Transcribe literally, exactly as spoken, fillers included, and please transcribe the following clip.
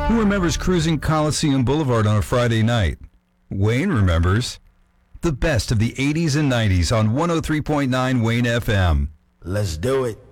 Who remembers cruising Coliseum Boulevard on a Friday night? Wayne remembers. The best of the eighties and nineties on one oh three point nine Wayne F M. Let's do it.